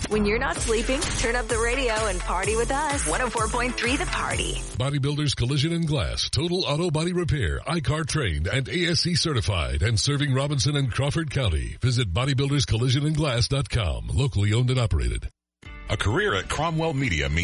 When you're not sleeping, turn up the radio and party with us. 104.3 The Party. Bodybuilders Collision and Glass, total auto body repair, ICAR trained and ASC certified, and serving Robinson and Crawford County. Visit bodybuilderscollisionandglass.com. Locally owned and operated. A career at Cromwell Media means